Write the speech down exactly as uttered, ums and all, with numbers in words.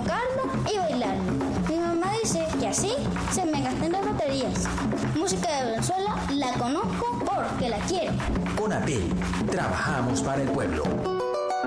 tocarlo y bailarlo. Mi mamá dice que así se me gastan las baterías. Música de Venezuela la conozco porque la quiero. Conatel, trabajamos para el pueblo.